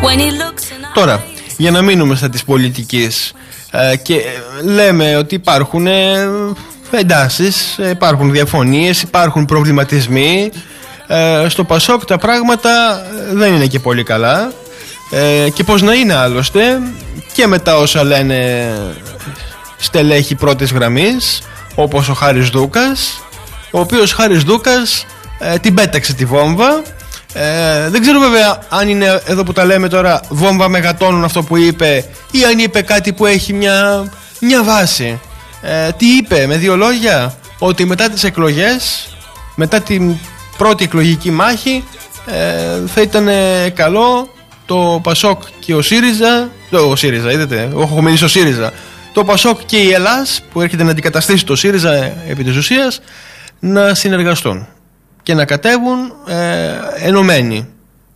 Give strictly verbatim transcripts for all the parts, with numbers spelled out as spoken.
Τώρα, για να μείνουμε στα της πολιτικής, ε, και λέμε ότι υπάρχουν ε, εντάσεις, υπάρχουν διαφωνίες, υπάρχουν προβληματισμοί. Ε, στο Πασόκ τα πράγματα δεν είναι και πολύ καλά, ε, και πώς να είναι άλλωστε, και μετά όσα λένε στελέχη πρώτης γραμμής, όπως ο Χάρης Δούκας, ο οποίος Χάρης Δούκας ε, την πέταξε τη βόμβα. Ε, δεν ξέρω βέβαια αν είναι εδώ που τα λέμε τώρα βόμβα μεγατόνων αυτό που είπε, ή αν είπε κάτι που έχει μια, μια βάση. Ε, τι είπε με δύο λόγια? Ότι μετά τις εκλογές, μετά την πρώτη εκλογική μάχη, ε, θα ήταν καλό το Πασόκ και ο ΣΥΡΙΖΑ, το ΣΥΡΙΖΑ είδατε, έχω μιλήσει ο ΣΥΡΙΖΑ, το Πασόκ και η Ελλάς που έρχεται να αντικαταστήσει το ΣΥΡΙΖΑ επί της ουσίας, να συνεργαστούν και να κατέβουν ε, ενωμένοι.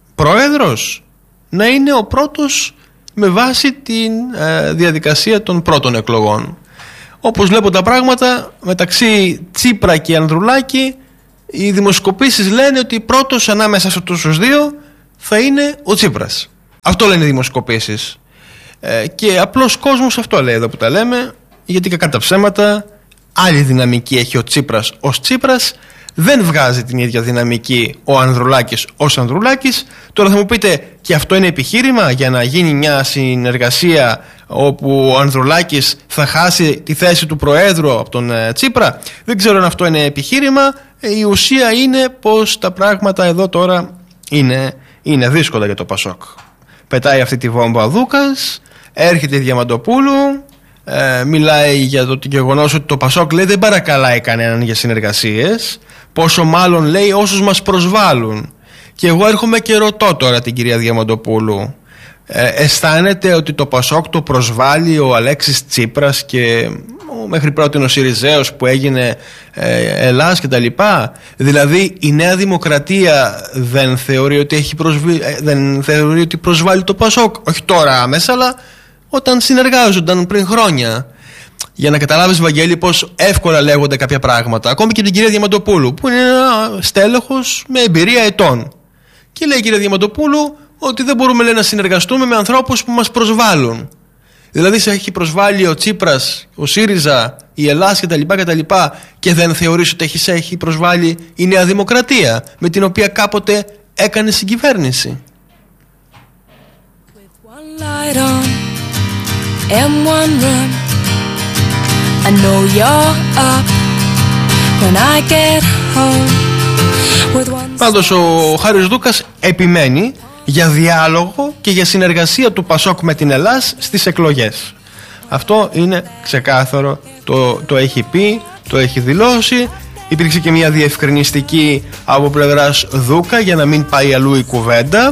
Πρόεδρος να είναι ο πρώτος με βάση τη ε, διαδικασία των πρώτων εκλογών. Όπως βλέπω τα πράγματα, μεταξύ Τσίπρα και Ανδρουλάκη, οι δημοσκοπήσεις λένε ότι πρώτος ανάμεσα σε αυτούς τους δύο θα είναι ο Τσίπρας. Αυτό λένε οι δημοσκοπήσεις. Ε, και απλός κόσμος αυτό λέει εδώ που τα λέμε, γιατί κακά τα ψέματα, άλλη δυναμική έχει ο Τσίπρας ως Τσίπρας, δεν βγάζει την ίδια δυναμική ο Ανδρουλάκης ως Ανδρουλάκης. Τώρα θα μου πείτε, και αυτό είναι επιχείρημα για να γίνει μια συνεργασία όπου ο Ανδρουλάκης θα χάσει τη θέση του Προέδρου από τον ε, Τσίπρα? Δεν ξέρω αν αυτό είναι επιχείρημα. Ε, η ουσία είναι πως τα πράγματα εδώ τώρα είναι, είναι δύσκολα για το Πασόκ. Πετάει αυτή τη βόμβα ο Δούκας, έρχεται η Διαμαντοπούλου, ε, μιλάει για το γεγονός ότι το Πασόκ λέει δεν παρακαλάει κανέναν για συνεργασίες, πόσο μάλλον λέει όσους μας προσβάλλουν. Και εγώ έρχομαι και ρωτώ τώρα την κυρία Διαμαντοπούλου, ε, αισθάνεται ότι το Πασόκ το προσβάλλει ο Αλέξης Τσίπρας και ο μέχρι πρώτη ο Σιριζέος που έγινε ε, Ελλάς και τα λοιπά? Δηλαδή η Νέα Δημοκρατία δεν θεωρεί ότι, έχει προσβεί, ε, δεν θεωρεί ότι προσβάλλει το Πασόκ? Όχι τώρα άμεσα, αλλά όταν συνεργάζονταν πριν χρόνια. Για να καταλάβεις, Βαγγέλη, πως εύκολα λέγονται κάποια πράγματα. Ακόμη και την κυρία Διαμαντοπούλου, που είναι ένα στέλεχος με εμπειρία ετών. Και λέει η κυρία Διαμαντοπούλου ότι δεν μπορούμε, λέει, να συνεργαστούμε με ανθρώπους που μας προσβάλλουν. Δηλαδή σε έχει προσβάλει ο Τσίπρας, ο ΣΥΡΙΖΑ, η Ελλάς κτλ. κτλ. Και δεν θεωρείς ότι έχει, έχει προσβάλει η Νέα Δημοκρατία, με την οποία κάποτε έκανε συγκυβέρνηση? I know you're up when I get home with one... Πάντως ο Χάρης Δούκας επιμένει για διάλογο και για συνεργασία του Πασόκ με την Ελλάς στις εκλογές. Αυτό είναι ξεκάθαρο, το, το έχει πει, το έχει δηλώσει. Υπήρξε και μια διευκρινιστική από πλευράς Δούκα για να μην πάει αλλού η κουβέντα.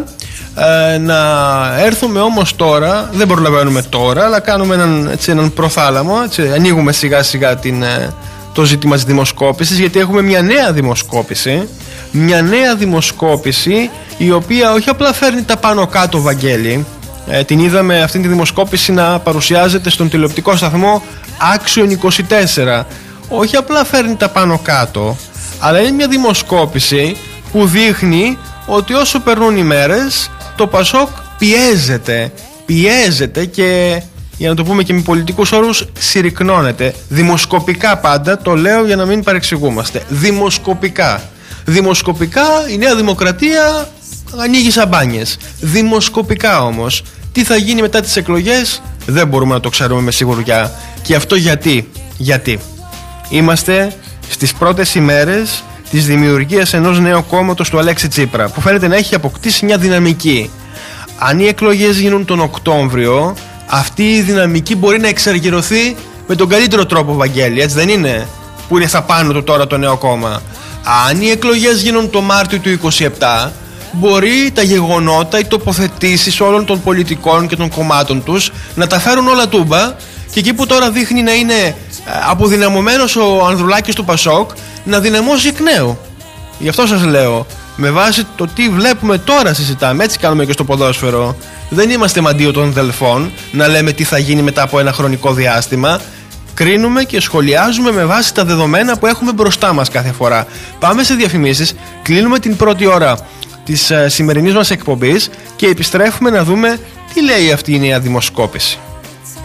Ε, να έρθουμε όμως τώρα, δεν προλαβαίνουμε τώρα, αλλά κάνουμε έναν, έτσι, έναν προθάλαμο, έτσι, ανοίγουμε σιγά σιγά την, το ζήτημα της δημοσκόπησης, γιατί έχουμε μια νέα δημοσκόπηση, μια νέα δημοσκόπηση η οποία όχι απλά φέρνει τα πάνω κάτω, Βαγγέλη. Ε, την είδαμε αυτή τη δημοσκόπηση να παρουσιάζεται στον τηλεοπτικό σταθμό Action είκοσι τέσσερα. Όχι απλά φέρνει τα πάνω κάτω, αλλά είναι μια δημοσκόπηση που δείχνει ότι όσο περνούν οι μέρες το Πασόκ πιέζεται, πιέζεται και, για να το πούμε και με πολιτικούς όρους, συρρυκνώνεται. Δημοσκοπικά πάντα, το λέω για να μην παρεξηγούμαστε. Δημοσκοπικά. Δημοσκοπικά η Νέα Δημοκρατία ανοίγει σαμπάνιες. Δημοσκοπικά όμως, τι θα γίνει μετά τις εκλογές, δεν μπορούμε να το ξέρουμε με σιγουριά. Και αυτό γιατί, γιατί είμαστε στις πρώτες ημέρες της δημιουργίας ενός νέου κόμματος του Αλέξη Τσίπρα, που φαίνεται να έχει αποκτήσει μια δυναμική. Αν οι εκλογές γίνουν τον Οκτώβριο, αυτή η δυναμική μπορεί να εξαργυρωθεί με τον καλύτερο τρόπο, Βαγγέλη, έτσι δεν είναι? Που είναι στα πάνω του τώρα το νέο κόμμα. Αν οι εκλογές γίνουν το Μάρτιο του είκοσι επτά, μπορεί τα γεγονότα, οι τοποθετήσεις όλων των πολιτικών και των κομμάτων τους να τα φέρουν όλα τούμπα, και εκεί που τώρα δείχνει να είναι αποδυναμωμένος ο Ανδρουλάκης του Πασόκ, να δυναμώσει εκ νέου. Γι' αυτό σας λέω, με βάση το τι βλέπουμε τώρα συζητάμε, έτσι κάνουμε και στο ποδόσφαιρο. Δεν είμαστε μαντίο των δελφών να λέμε τι θα γίνει μετά από ένα χρονικό διάστημα. Κρίνουμε και σχολιάζουμε με βάση τα δεδομένα που έχουμε μπροστά μας κάθε φορά. Πάμε σε διαφημίσεις, κλείνουμε την πρώτη ώρα της σημερινής μας εκπομπής και επιστρέφουμε να δούμε τι λέει αυτή η νέα δημοσκόπηση.